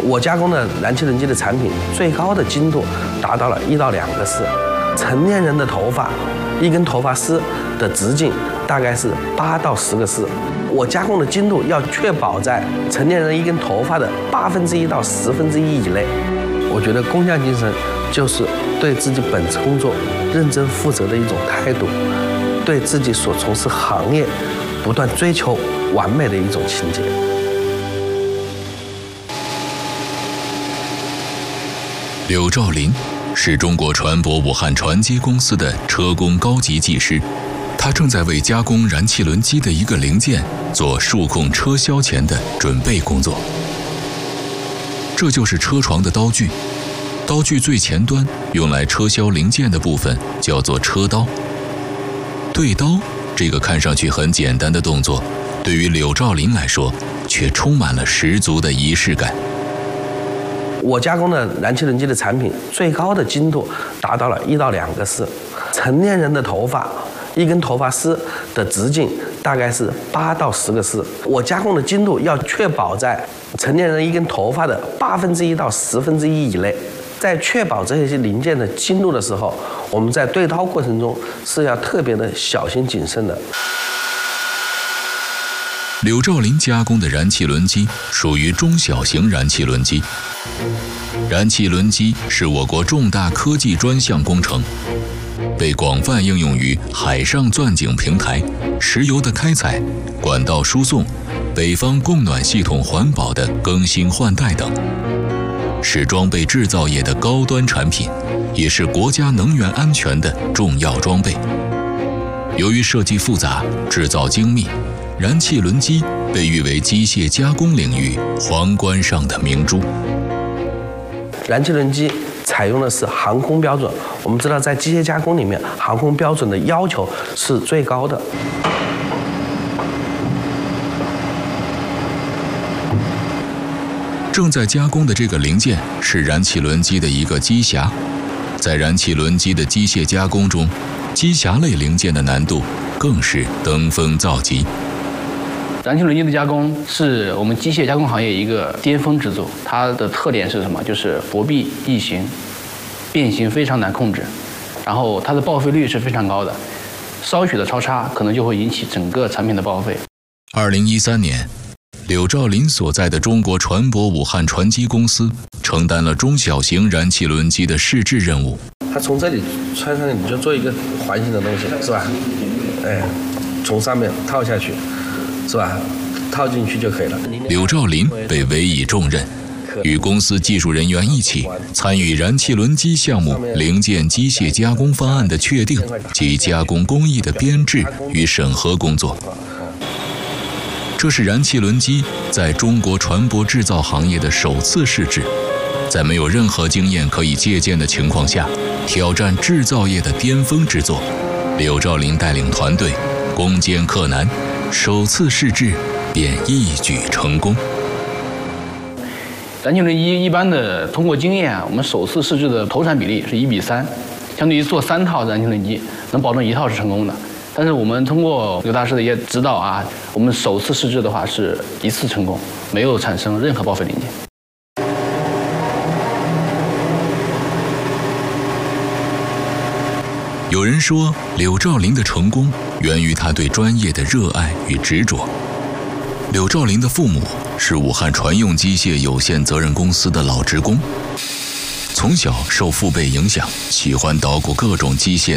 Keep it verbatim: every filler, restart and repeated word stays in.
我加工的燃气轮机的产品最高的精度达到了一到两个丝，成年人的头发，一根头发丝的直径大概是八到十个丝。我加工的精度要确保在成年人一根头发的八分之一到十分之一以内。我觉得工匠精神就是对自己本职工作认真负责的一种态度，对自己所从事行业不断追求完美的一种情结。 柳兆林是中国船舶武汉船机公司的车工高级技师，他正在为加工燃气轮机的一个零件做数控车销前的准备工作。这就是车床的刀具，刀具最前端用来车销零件的部分叫做车刀。对刀这个看上去很简单的动作，对于柳兆林来说却充满了十足的仪式感。 我加工的燃气轮机的产品最高的精度达到了一到两个丝，成年人的头发，一根头发丝的直径大概是八到十个丝。我加工的精度要确保在成年人一根头发的八分之一到十分之一以内。在确保这些零件的精度的时候，我们在对刀过程中是要特别的小心谨慎的。 柳兆林加工的燃气轮机属于中小型燃气轮机。燃气轮机是我国重大科技专项工程，被广泛应用于海上钻井平台、石油的开采、管道输送、北方供暖系统环保的更新换代等，是装备制造业的高端产品，也是国家能源安全的重要装备。由于设计复杂、制造精密，燃气轮机被誉为机械加工领域皇冠上的明珠。 燃气轮机采用的是航空标准，我们知道在机械加工里面，航空标准的要求是最高的。 正在加工的这个零件是燃气轮机的一个机匣，在燃气轮机的机械加工中，机匣类零件的难度更是登峰造极。 燃气轮机的加工是我们机械加工行业一个巅峰之作，它的特点是什么？就是薄壁易形，变形非常难控制，然后它的报废率是非常高的，稍许的超差可能就会引起整个产品的报废。 二零一三年，柳兆林所在的中国船舶武汉船机公司承担了中小型燃气轮机的试制任务。 它从这里穿上去，你就做一个环形的东西，是吧？哎，从上面套下去。是吧？套进去就可以了。 柳兆林被委以重任，与公司技术人员一起参与燃气轮机项目零件机械加工方案的确定及加工工艺的编制与审核工作。这是燃气轮机在中国船舶制造行业的首次试制，在没有任何经验可以借鉴的情况下，挑战制造业的巅峰之作。柳兆林带领团队攻坚克难，首次试制便一举成功。 燃气轮机一般的通过经验，我们首次试制的投产比例是一比三，相对于做三套燃气轮机，能保证一套是成功的。但是我们通过刘大师的一些指导啊，我们首次试制的话是一次成功，没有产生任何报废零件。 有人说，柳兆林的成功源于他对专业的热爱与执着。柳兆林的父母是武汉船用机械有限责任公司的老职工，从小受父辈影响，喜欢捣鼓各种机械。